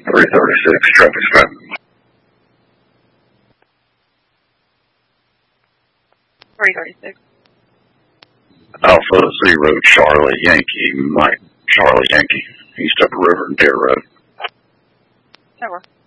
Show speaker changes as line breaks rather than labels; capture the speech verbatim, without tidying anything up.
three thirty-six, traffic stop.
three thirty-six.
Alpha Zero Charlie Yankee, Mike Charlie Yankee, East Upper River and Deer Road.
That works.